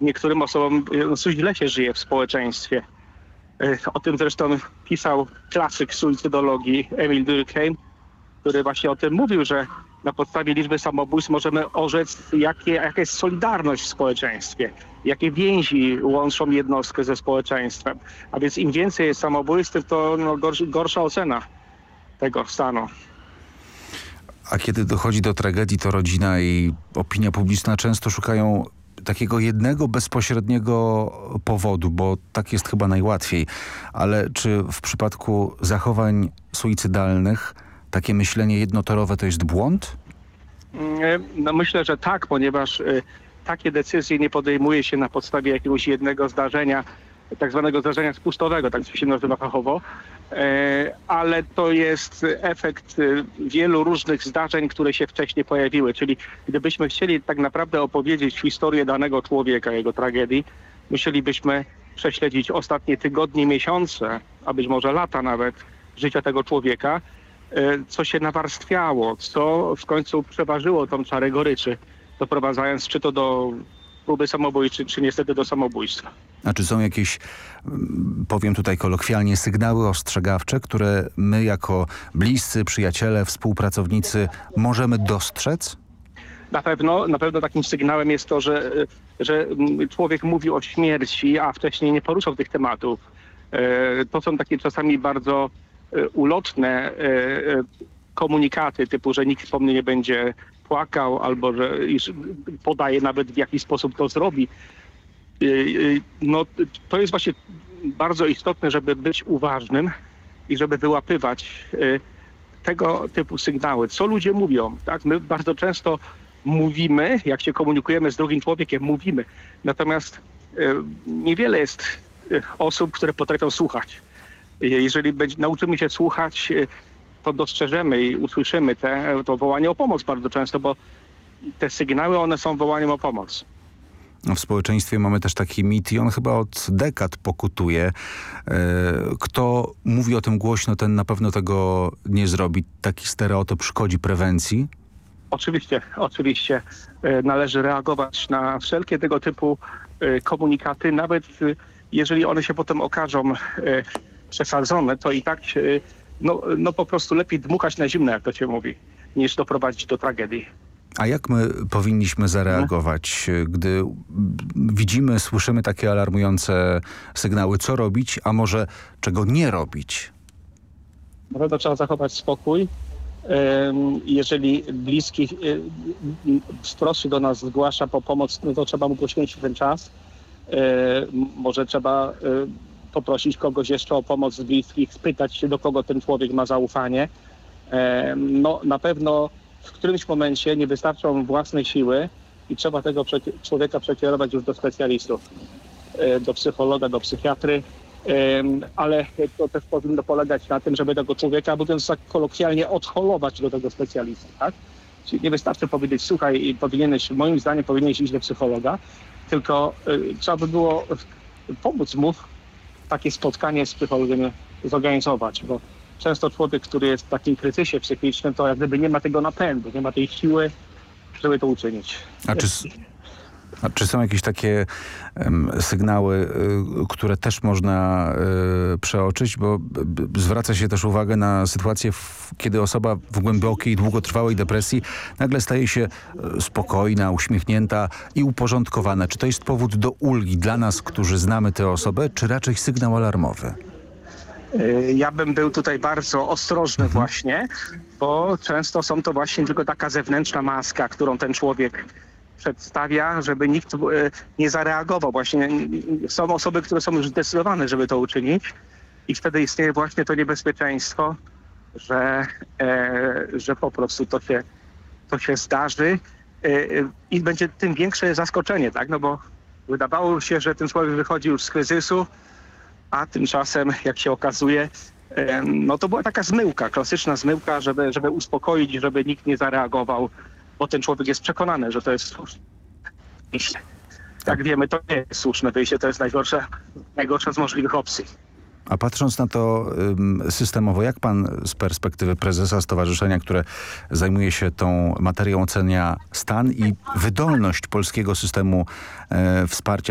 niektórym osobom źle się żyje w społeczeństwie. O tym zresztą pisał klasyk suicydologii Emil Durkheim, który właśnie o tym mówił, że na podstawie liczby samobójstw możemy orzec, jaka jest solidarność w społeczeństwie, jakie więzi łączą jednostkę ze społeczeństwem. A więc im więcej jest samobójstw, to gorsza ocena tego stanu. A kiedy dochodzi do tragedii, to rodzina i opinia publiczna często szukają takiego jednego bezpośredniego powodu, bo tak jest chyba najłatwiej. Ale czy w przypadku zachowań suicydalnych takie myślenie jednotorowe to jest błąd? No myślę, że tak, ponieważ takie decyzje nie podejmuje się na podstawie jakiegoś jednego zdarzenia, tak zwanego zdarzenia spustowego, tak się nazywa fachowo, ale to jest efekt wielu różnych zdarzeń, które się wcześniej pojawiły. Czyli gdybyśmy chcieli tak naprawdę opowiedzieć historię danego człowieka, jego tragedii, musielibyśmy prześledzić ostatnie tygodnie, miesiące, a być może lata nawet życia tego człowieka, co się nawarstwiało, co w końcu przeważyło tą czarę goryczy, doprowadzając czy to do próby samobójczej, czy niestety do samobójstwa. A czy są jakieś, powiem tutaj kolokwialnie, sygnały ostrzegawcze, które my jako bliscy, przyjaciele, współpracownicy możemy dostrzec? Na pewno takim sygnałem jest to, że człowiek mówi o śmierci, a wcześniej nie poruszał tych tematów. To są takie czasami bardzo ulotne komunikaty typu, że nikt po mnie nie będzie płakał albo że podaje nawet w jaki sposób to zrobi. No, to jest właśnie bardzo istotne, żeby być uważnym i żeby wyłapywać tego typu sygnały. Co ludzie mówią, tak? My bardzo często mówimy, jak się komunikujemy z drugim człowiekiem, mówimy. Natomiast niewiele jest osób, które potrafią słuchać. Jeżeli nauczymy się słuchać, to dostrzeżemy i usłyszymy to wołanie o pomoc bardzo często, bo te sygnały, one są wołaniem o pomoc. W społeczeństwie mamy też taki mit i on chyba od dekad pokutuje. Kto mówi o tym głośno, ten na pewno tego nie zrobi. Taki stereotyp szkodzi prewencji? Oczywiście. Należy reagować na wszelkie tego typu komunikaty, nawet jeżeli one się potem okażą przesadzone, to i tak no po prostu lepiej dmuchać na zimno, jak to się mówi, niż doprowadzić do tragedii. A jak my powinniśmy zareagować, gdy widzimy, słyszymy takie alarmujące sygnały? Co robić, a może czego nie robić? Na pewno trzeba zachować spokój. Jeżeli bliski w trosce do nas zgłasza po pomoc, no to trzeba mu poświęcić ten czas. Może trzeba poprosić kogoś jeszcze o pomoc z bliskich, spytać się, do kogo ten człowiek ma zaufanie. No na pewno w którymś momencie nie wystarczą własne siły i trzeba tego człowieka przekierować już do specjalistów, do psychologa, do psychiatry, ale to też powinno polegać na tym, żeby tego człowieka, mówiąc tak kolokwialnie, odholować do tego specjalisty, tak? Czyli nie wystarczy powiedzieć, słuchaj, moim zdaniem powinieneś iść do psychologa, tylko trzeba by było pomóc mu takie spotkanie z psychologiem zorganizować, bo często człowiek, który jest w takim kryzysie psychicznym, to jak gdyby nie ma tego napędu, nie ma tej siły, żeby to uczynić. A czy są jakieś takie sygnały, które też można przeoczyć? Bo zwraca się też uwagę na sytuację, kiedy osoba w głębokiej, długotrwałej depresji nagle staje się spokojna, uśmiechnięta i uporządkowana. Czy to jest powód do ulgi dla nas, którzy znamy tę osobę, czy raczej sygnał alarmowy? Ja bym był tutaj bardzo ostrożny właśnie, bo często są to właśnie tylko taka zewnętrzna maska, którą ten człowiek przedstawia, żeby nikt nie zareagował. Właśnie są osoby, które są już zdecydowane, żeby to uczynić i wtedy istnieje właśnie to niebezpieczeństwo, że po prostu to się zdarzy i będzie tym większe zaskoczenie, tak? No bo wydawało się, że ten człowiek wychodzi już z kryzysu, a tymczasem, jak się okazuje, no to była taka zmyłka, klasyczna zmyłka, żeby uspokoić, żeby nikt nie zareagował, bo ten człowiek jest przekonany, że to jest słuszne wyjście. Jak wiemy, to nie jest słuszne wyjście, to jest najgorsza z możliwych opcji. A patrząc na to systemowo, jak pan z perspektywy prezesa stowarzyszenia, które zajmuje się tą materią, ocenia stan i wydolność polskiego systemu wsparcia